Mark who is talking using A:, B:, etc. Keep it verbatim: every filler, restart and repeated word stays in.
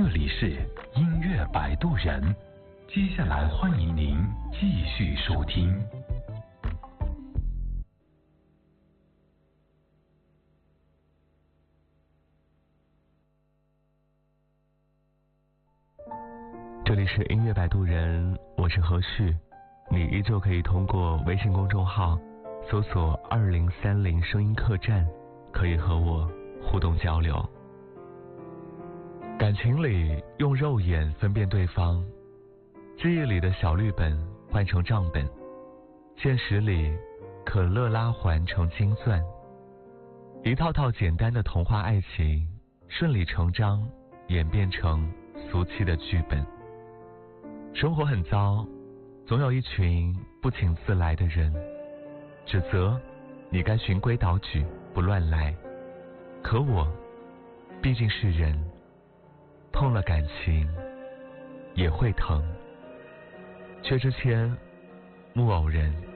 A: 这里是音乐摆渡人，接下来欢迎您继续收听。
B: 这里是音乐摆渡人，我是何旭，你依旧可以通过微信公众号搜索二零三零声音客栈，可以和我互动交流。感情里用肉眼分辨对方，记忆里的小绿本换成账本，现实里可乐拉环成金钻，一套套简单的童话爱情顺理成章演变成俗气的剧本。生活很糟，总有一群不请自来的人，指责你该循规蹈矩不乱来，可我毕竟是人，碰了感情也会疼。薛之谦，木偶人。